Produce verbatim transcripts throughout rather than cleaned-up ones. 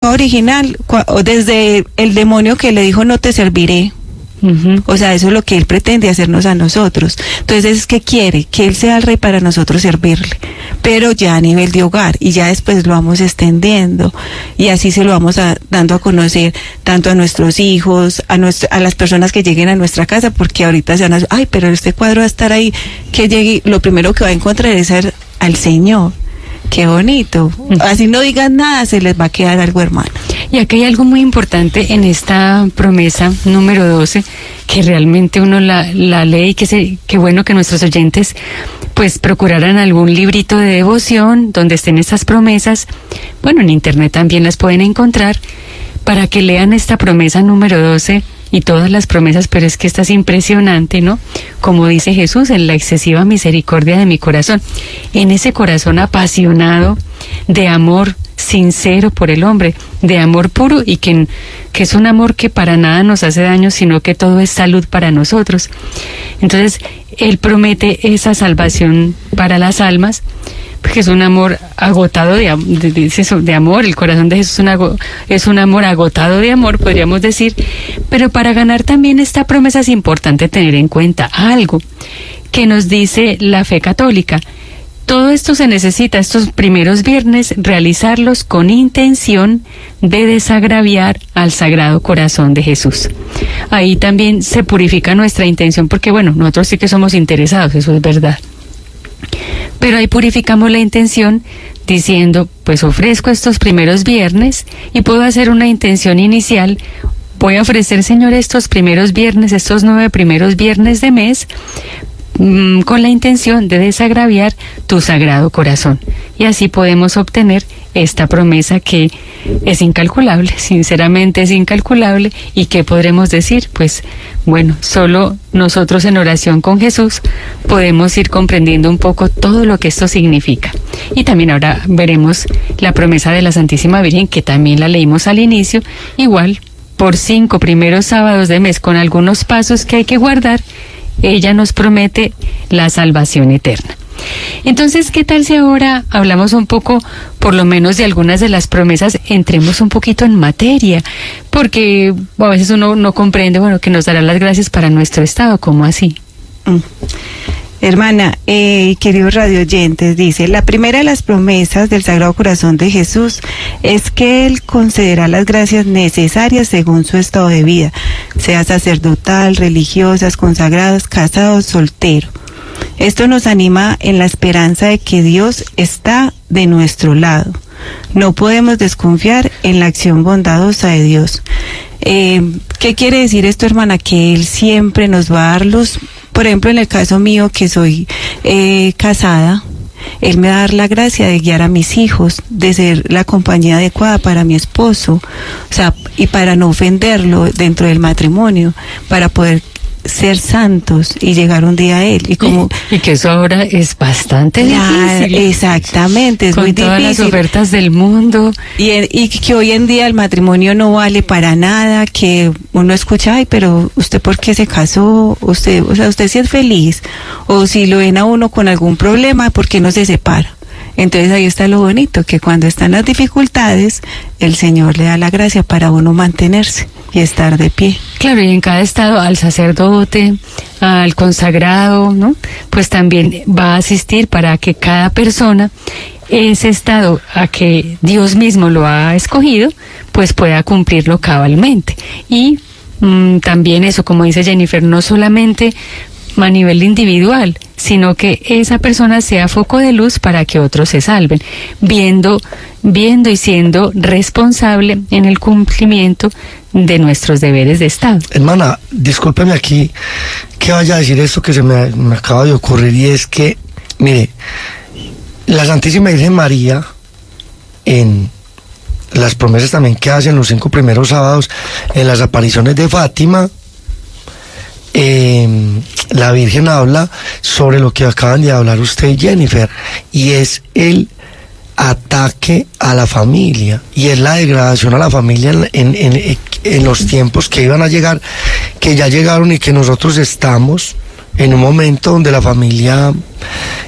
pecado original, desde el demonio que le dijo no te serviré. Uh-huh. O sea, eso es lo que él pretende hacernos a nosotros. Entonces, ¿qué quiere? Que él sea el rey para nosotros servirle, pero ya a nivel de hogar, y ya después lo vamos extendiendo, y así se lo vamos a, dando a conocer tanto a nuestros hijos, a nuestro, a las personas que lleguen a nuestra casa, porque ahorita se van a, ay, pero este cuadro va a estar ahí, que llegue, lo primero que va a encontrar es al, al Señor. Qué bonito. Así no digan nada, se les va a quedar algo, hermano. Y aquí hay algo muy importante en esta promesa número doce, que realmente uno la, la lee y que se, qué bueno que nuestros oyentes pues procuraran algún librito de devoción donde estén estas promesas. Bueno, en internet también las pueden encontrar para que lean esta promesa número doce y todas las promesas, pero es que esta es impresionante, ¿no? Como dice Jesús, en la excesiva misericordia de mi corazón, en ese corazón apasionado de amor sincero por el hombre, de amor puro, y que, que es un amor que para nada nos hace daño, sino que todo es salud para nosotros. Entonces, Él promete esa salvación para las almas, porque es un amor agotado de, de, de, de amor. El corazón de Jesús es un, es un amor agotado de amor, podríamos decir. Pero para ganar también esta promesa es importante tener en cuenta algo que nos dice la fe católica. Todo esto se necesita, estos primeros viernes, realizarlos con intención de desagraviar al Sagrado Corazón de Jesús. Ahí también se purifica nuestra intención, porque bueno, nosotros sí que somos interesados, eso es verdad. Pero ahí purificamos la intención diciendo, pues ofrezco estos primeros viernes y puedo hacer una intención inicial. Voy a ofrecer, Señor, estos primeros viernes, estos nueve primeros viernes de mes, mmm, con la intención de desagraviar tu Sagrado Corazón. Y así podemos obtener esta promesa que es incalculable, sinceramente es incalculable. ¿Y qué podremos decir? Pues bueno, solo nosotros en oración con Jesús podemos ir comprendiendo un poco todo lo que esto significa. Y también ahora veremos la promesa de la Santísima Virgen, que también la leímos al inicio, igual por cinco primeros sábados de mes, con algunos pasos que hay que guardar, ella nos promete la salvación eterna. Entonces, ¿qué tal si ahora hablamos un poco, por lo menos, de algunas de las promesas? Entremos un poquito en materia, porque a veces uno no comprende, bueno, que nos dará las gracias para nuestro estado, ¿cómo así? Mm. Hermana, eh, queridos radioyentes, dice, la primera de las promesas del Sagrado Corazón de Jesús es que Él concederá las gracias necesarias según su estado de vida, sea sacerdotal, religiosas, consagradas, casados, soltero. Esto nos anima en la esperanza de que Dios está de nuestro lado. No podemos desconfiar en la acción bondadosa de Dios. Eh, ¿Qué quiere decir esto, hermana? Que Él siempre nos va a dar los... Por ejemplo, en el caso mío, que soy eh, casada, Él me va a dar la gracia de guiar a mis hijos, de ser la compañía adecuada para mi esposo, o sea, y para no ofenderlo dentro del matrimonio, para poder ser santos y llegar un día a Él. Y como y, y que eso ahora es bastante la, difícil. Exactamente, es con muy todas difícil. Las ofertas del mundo. Y, y que hoy en día el matrimonio no vale para nada, que uno escucha, ay, pero usted por qué se casó, usted, o sea, usted sí es feliz, o si lo ven a uno con algún problema, ¿por qué no se separa? Entonces ahí está lo bonito, que cuando están las dificultades, el Señor le da la gracia para uno mantenerse y estar de pie. Claro, y en cada estado, al sacerdote, al consagrado, ¿no? Pues también va a asistir para que cada persona, ese estado a que Dios mismo lo ha escogido, pues pueda cumplirlo cabalmente. Y mmm, también eso, como dice Jennifer, no solamente a nivel individual, sino que esa persona sea foco de luz para que otros se salven, viendo, viendo y siendo responsable en el cumplimiento de nuestros deberes de Estado. Hermana, discúlpeme aquí que vaya a decir esto que se me, me acaba de ocurrir, y es que, mire, la Santísima Virgen María, en las promesas también que hacen los cinco primeros sábados, en las apariciones de Fátima, Eh, la Virgen habla sobre lo que acaban de hablar usted y Jennifer, y es el ataque a la familia, y es la degradación a la familia en, en, en, en los tiempos que iban a llegar, que ya llegaron, y que nosotros estamos en un momento donde la familia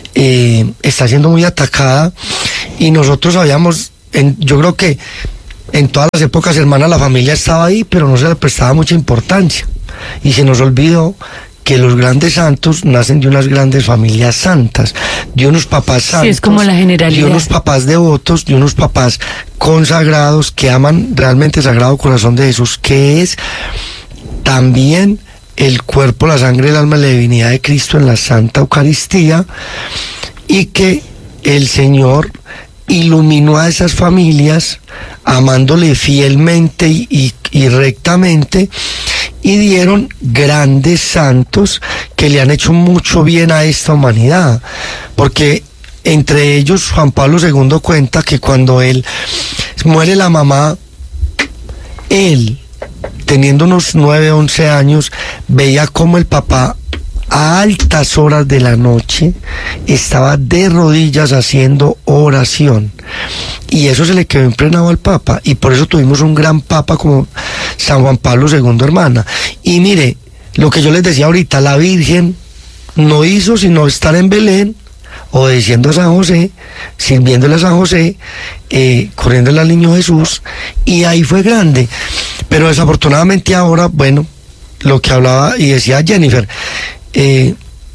eh, está siendo muy atacada, y nosotros habíamos, en, yo creo que en todas las épocas, hermana, la familia estaba ahí, pero no se le prestaba mucha importancia. Y se nos olvidó que los grandes santos nacen de unas grandes familias santas, de unos papás santos, sí, es como la generalidad, de unos papás devotos, de unos papás consagrados que aman realmente el Sagrado Corazón de Jesús, que es también el cuerpo, la sangre, el alma y la divinidad de Cristo en la Santa Eucaristía, y que el Señor iluminó a esas familias amándole fielmente y, y, y rectamente, y dieron grandes santos que le han hecho mucho bien a esta humanidad, porque entre ellos Juan Pablo segundo cuenta que cuando él muere la mamá, él, teniendo unos nueve, once años, veía como el papá a altas horas de la noche estaba de rodillas haciendo oración, y eso se le quedó impregnado al Papa, y por eso tuvimos un gran Papa como San Juan Pablo segundo, hermana. Y mire, lo que yo les decía ahorita, la Virgen no hizo sino estar en Belén, obedeciendo a San José, sirviéndole a San José, eh, corriéndole al niño Jesús, y ahí fue grande. Pero desafortunadamente ahora, bueno, lo que hablaba y decía Jennifer, Eh,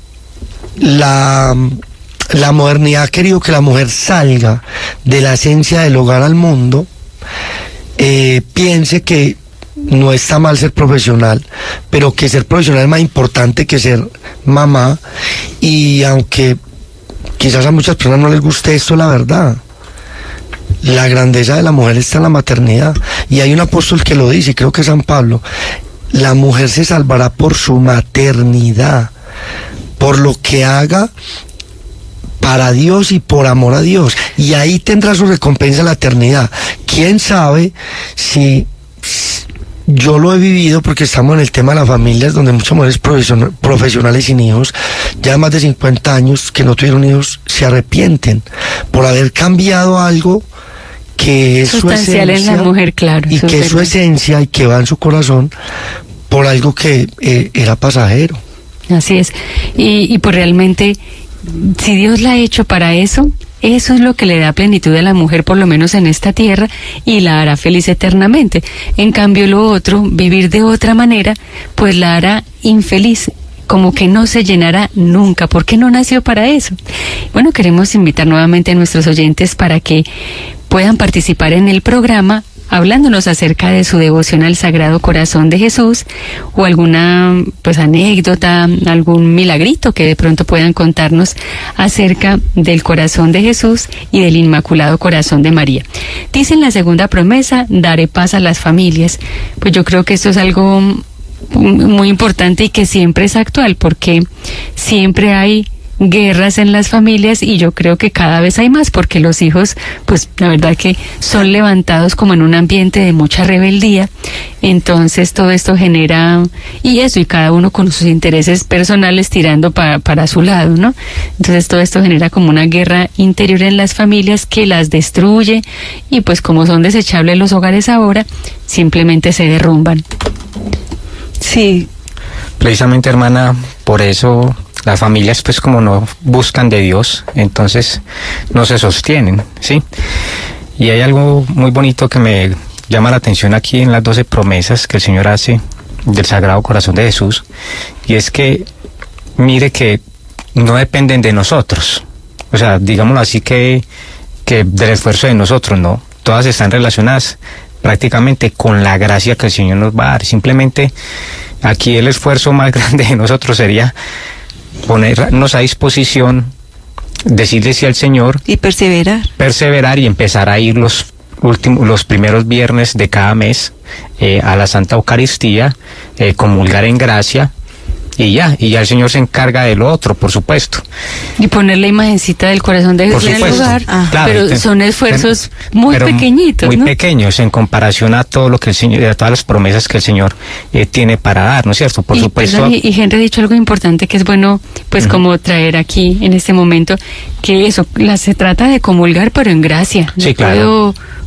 la, la modernidad ha querido que la mujer salga de la esencia del hogar al mundo, eh, piense que no está mal ser profesional, pero que ser profesional es más importante que ser mamá, y aunque quizás a muchas personas no les guste esto, la verdad, la grandeza de la mujer está en la maternidad, y hay un apóstol que lo dice, creo que es San Pablo: la mujer se salvará por su maternidad, por lo que haga para Dios y por amor a Dios, y ahí tendrá su recompensa la eternidad. Quién sabe si, yo lo he vivido, porque estamos en el tema de las familias, donde muchas mujeres profesionales sin hijos, ya más de cincuenta años que no tuvieron hijos, se arrepienten por haber cambiado algo que es sustancial su esencia, en la mujer, claro, y que es su esencia y que va en su corazón, por algo que eh, era pasajero. Así es. Y, y pues realmente, si Dios la ha hecho para eso, eso es lo que le da plenitud a la mujer, por lo menos en esta tierra, y la hará feliz eternamente. En cambio, lo otro, vivir de otra manera, pues la hará infeliz, como que no se llenará nunca, porque no nació para eso. Bueno, queremos invitar nuevamente a nuestros oyentes para que puedan participar en el programa, hablándonos acerca de su devoción al Sagrado Corazón de Jesús, o alguna pues anécdota, algún milagrito que de pronto puedan contarnos acerca del Corazón de Jesús y del Inmaculado Corazón de María. Dice en la segunda promesa: daré paz a las familias. Pues yo creo que esto es algo muy importante y que siempre es actual, porque siempre hay guerras en las familias, y yo creo que cada vez hay más, porque los hijos, pues la verdad que son levantados como en un ambiente de mucha rebeldía. Entonces todo esto genera, y eso, y cada uno con sus intereses personales tirando para, para su lado, ¿no? Entonces todo esto genera como una guerra interior en las familias que las destruye, y pues como son desechables los hogares ahora, simplemente se derrumban. Sí. Precisamente, hermana, por eso las familias, pues como no buscan de Dios, entonces no se sostienen, ¿sí? Y hay algo muy bonito que me llama la atención aquí en las doce promesas que el Señor hace del Sagrado Corazón de Jesús, y es que mire que no dependen de nosotros, o sea, digámoslo así, que, que del esfuerzo de nosotros, no, todas están relacionadas prácticamente con la gracia que el Señor nos va a dar. Simplemente aquí el esfuerzo más grande de nosotros sería ponernos a disposición, decirle sí al Señor y perseverar. Perseverar y empezar a ir los últimos, los primeros viernes de cada mes eh, a la Santa Eucaristía, eh, comulgar en gracia, y ya, y ya el Señor se encarga de lo otro, por supuesto. Y poner la imagencita del Corazón de Jesús en el lugar, claro, pero ten, son esfuerzos ten, muy pequeñitos, muy ¿no? pequeños en comparación a todo lo que el Señor, a todas las promesas que el Señor eh, tiene para dar, ¿no es cierto? Por y, supuesto. Perdón, y, y Henry ha dicho algo importante que es bueno, pues uh-huh. como traer aquí en este momento, que eso, la, se trata de comulgar, pero en gracia. Sí, no claro. puedo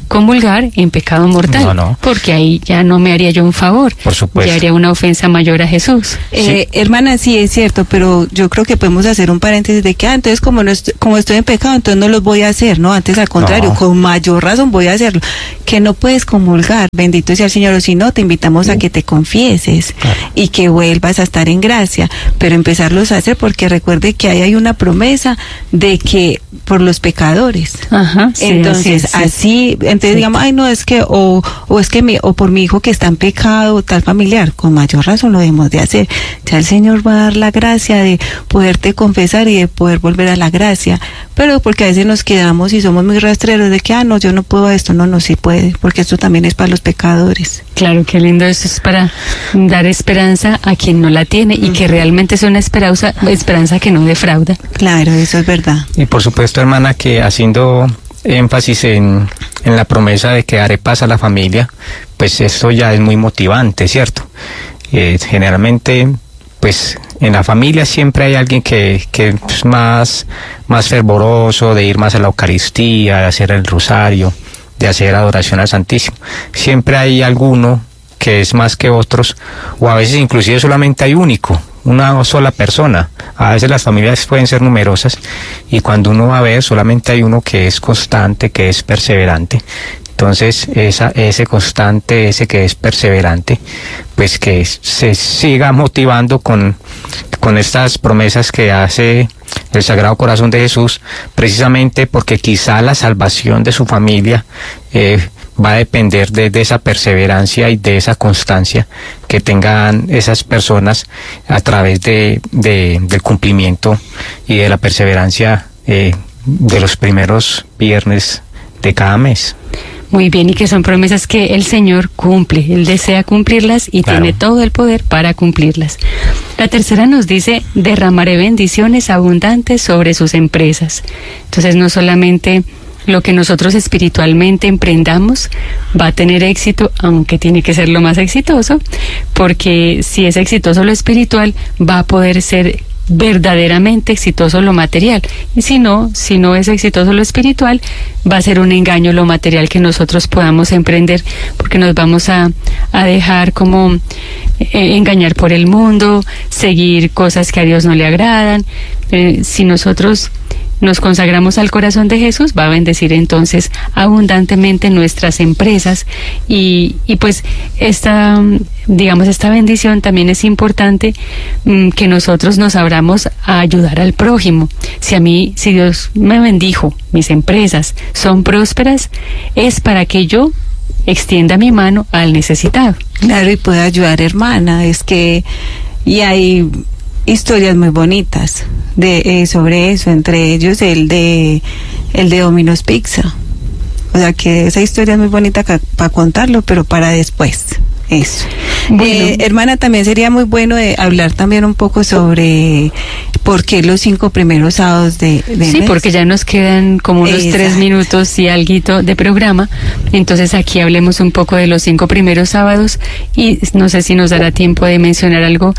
comulgar en pecado mortal. No, no. Porque ahí ya no me haría yo un favor. Por supuesto. Ya haría una ofensa mayor a Jesús. Eh, Sí. Hermana, sí es cierto, pero yo creo que podemos hacer un paréntesis de que, ah, entonces como, no estoy, como estoy en pecado, entonces no los voy a hacer, ¿no? Antes al contrario, No. con mayor razón voy a hacerlo. Que no puedes comulgar, bendito sea el Señor, o si no, te invitamos a que te confieses Claro. y que vuelvas a estar en gracia, pero empezarlos a hacer, porque recuerde que ahí hay una promesa de que por los pecadores. Ajá. sí, Entonces, así, es, sí. así, entonces Sí. digamos, ay, no, es que, o, o es que mi, o por mi hijo que está en pecado, tal familiar, con mayor razón lo debemos de hacer. Ya el Señor va a dar la gracia de poderte confesar y de poder volver a la gracia. Pero porque a veces nos quedamos y somos muy rastreros de que, ah, no, yo no puedo esto, no, no, sí puede, porque esto también es para los pecadores. Claro, qué lindo, eso es para dar esperanza a quien no la tiene y que realmente es una esperanza, esperanza que no defrauda. Claro, eso es verdad. Y por supuesto, hermana, que haciendo énfasis en, en la promesa de que daré paz a la familia, pues esto ya es muy motivante, ¿cierto? Eh, generalmente, pues en la familia siempre hay alguien que, que es más, más fervoroso, de ir más a la Eucaristía, de hacer el rosario, de hacer adoración al Santísimo. Siempre hay alguno que es más que otros, o a veces inclusive solamente hay único, una sola persona. A veces las familias pueden ser numerosas y cuando uno va a ver solamente hay uno que es constante, que es perseverante. Entonces esa, ese constante, ese que es perseverante, pues que se siga motivando con, con estas promesas que hace el Sagrado Corazón de Jesús, precisamente porque quizá la salvación de su familia eh, va a depender de, de esa perseverancia y de esa constancia que tengan esas personas a través de, de del cumplimiento y de la perseverancia eh, de los primeros viernes de cada mes. Muy bien, y que son promesas que el Señor cumple, Él desea cumplirlas y Claro. tiene todo el poder para cumplirlas. La tercera nos dice, derramaré bendiciones abundantes sobre sus empresas. Entonces no solamente lo que nosotros espiritualmente emprendamos va a tener éxito, aunque tiene que ser lo más exitoso, porque si es exitoso lo espiritual, va a poder ser verdaderamente exitoso lo material, y si no, si no es exitoso lo espiritual, va a ser un engaño lo material que nosotros podamos emprender, porque nos vamos a, a dejar como eh, engañar por el mundo, seguir cosas que a Dios no le agradan. Eh, si nosotros nos consagramos al corazón de Jesús, va a bendecir entonces abundantemente nuestras empresas y, y pues esta, digamos, esta bendición también es importante mmm, que nosotros nos abramos a ayudar al prójimo. Si a mí, si Dios me bendijo, mis empresas son prósperas, es para que yo extienda mi mano al necesitado. Claro, y puede ayudar, hermana, es que, y hay historias muy bonitas de eh, sobre eso, entre ellos el de el de Domino's Pizza. O sea que esa historia es muy bonita para contarlo, pero para después. Eso. Bueno. Eh, hermana, también sería muy bueno de hablar también un poco sobre por qué los cinco primeros sábados de, de Sí, mes. porque ya nos quedan como unos Exacto. tres minutos y alguito de programa. Entonces aquí hablemos un poco de los cinco primeros sábados y no sé si nos dará tiempo de mencionar algo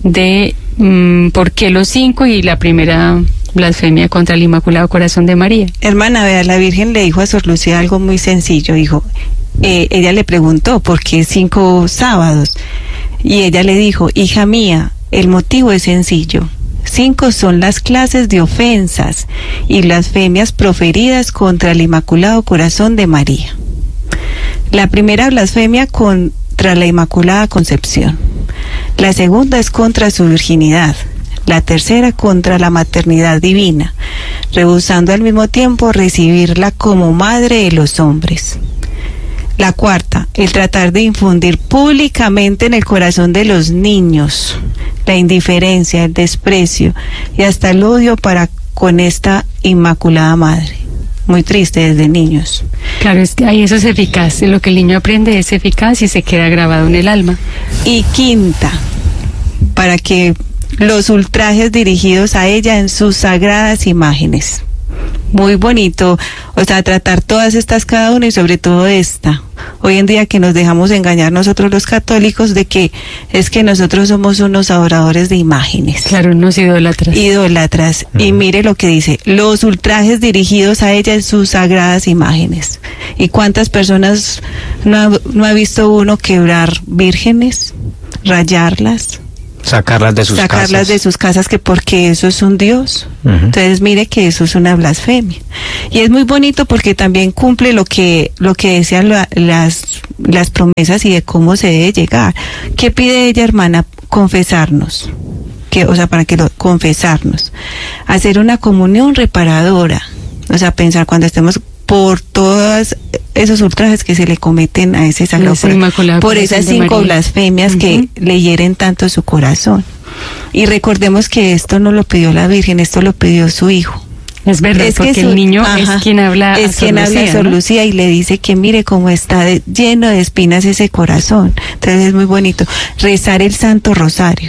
de mmm, por qué los cinco y la primera blasfemia contra el Inmaculado Corazón de María. Hermana, vea, la Virgen le dijo a Sor Lucía algo muy sencillo, dijo, eh, ella le preguntó, ¿por qué cinco sábados? Y ella le dijo, hija mía, el motivo es sencillo. Cinco son las clases de ofensas y blasfemias proferidas contra el Inmaculado Corazón de María. La primera blasfemia contra la Inmaculada Concepción. La segunda es contra su virginidad. La tercera contra la maternidad divina, rehusando al mismo tiempo recibirla como madre de los hombres. La cuarta, el tratar de infundir públicamente en el corazón de los niños la indiferencia, el desprecio y hasta el odio para con esta Inmaculada Madre. Muy triste desde niños. Claro, es que ahí eso es eficaz. Lo que el niño aprende es eficaz y se queda grabado en el alma. Y quinta, para que los ultrajes dirigidos a ella en sus sagradas imágenes. muy bonito, o sea, tratar todas estas cada una y sobre todo esta. Hoy en día que nos dejamos engañar nosotros los católicos de que es que nosotros somos unos adoradores de imágenes. Claro, unos idólatras. Idólatras. Uh-huh. Y mire lo que dice, los ultrajes dirigidos a ella en sus sagradas imágenes. ¿Y cuántas personas no ha, no ha visto uno quebrar vírgenes, rayarlas? Sacarlas de sus sacarlas casas. de sus casas, que porque eso es un Dios. Uh-huh. Entonces mire que eso es una blasfemia. Y es muy bonito porque también cumple lo que lo que decían la, las las promesas y de cómo se debe llegar. ¿Qué pide ella, hermana? Confesarnos. Que, o sea, para que lo confesarnos. Hacer una comunión reparadora. O sea, pensar cuando estemos por todos esos ultrajes que se le cometen a ese sagrado corazón, por esas cinco blasfemias uh-huh. que le hieren tanto su corazón. Y recordemos que esto no lo pidió la Virgen, esto lo pidió su hijo. Es verdad, es porque que su, el niño ajá, es quien habla es a quien Sor habla a Sor ¿no? Lucía y le dice que mire cómo está de, lleno de espinas ese corazón. Entonces es muy bonito rezar el Santo Rosario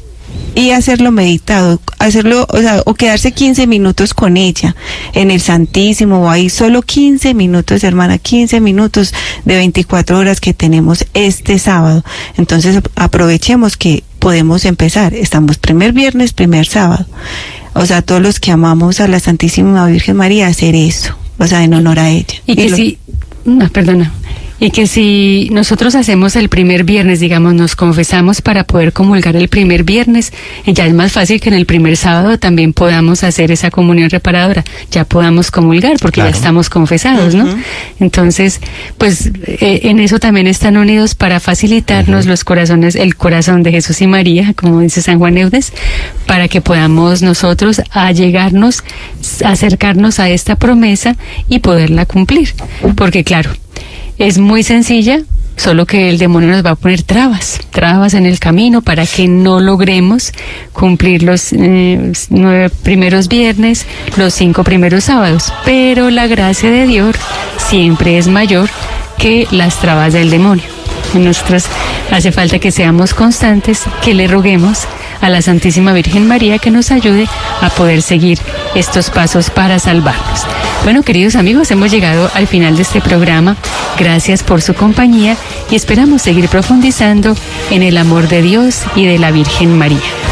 y hacerlo meditado, hacerlo, o sea, o quedarse quince minutos con ella en el Santísimo, o ahí solo quince minutos, hermana, quince minutos de veinticuatro horas que tenemos este sábado. Entonces aprovechemos que podemos empezar, estamos primer viernes, primer sábado, o sea, todos los que amamos a la Santísima Virgen María, hacer eso, o sea, en honor a ella. Y que y lo... sí, no, perdona. Y que si nosotros hacemos el primer viernes, digamos, nos confesamos para poder comulgar el primer viernes, ya es más fácil que en el primer sábado también podamos hacer esa comunión reparadora, ya podamos comulgar porque claro. ya estamos confesados, ¿no? Uh-huh. Entonces, pues eh, en eso también están unidos para facilitarnos uh-huh. los corazones, el corazón de Jesús y María, como dice San Juan Eudes, para que podamos nosotros allegarnos, acercarnos a esta promesa y poderla cumplir, porque claro, es muy sencilla, solo que el demonio nos va a poner trabas, trabas en el camino para que no logremos cumplir los eh, nueve primeros viernes, los cinco primeros sábados. Pero la gracia de Dios siempre es mayor que las trabas del demonio. En nosotros hace falta que seamos constantes, que le roguemos a la Santísima Virgen María que nos ayude a poder seguir estos pasos para salvarnos. Bueno, queridos amigos, hemos llegado al final de este programa. Gracias por su compañía y esperamos seguir profundizando en el amor de Dios y de la Virgen María.